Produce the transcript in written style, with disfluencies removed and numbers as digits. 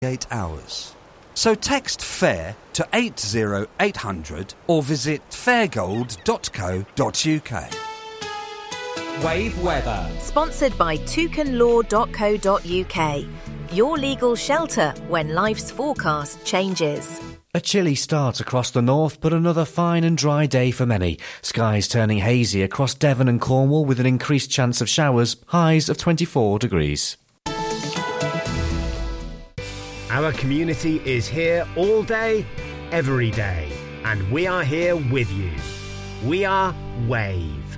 8 hours. So text FAIR to 80800 or visit fairgold.co.uk. Wave weather. Sponsored by toucanlaw.co.uk. Your legal shelter when life's forecast changes. A chilly start across the north, but another fine and dry day for many. Skies turning hazy across Devon and Cornwall with an increased chance of showers, highs of 24 degrees. Our community is here all day, every day, and we are here with you. We are Wave.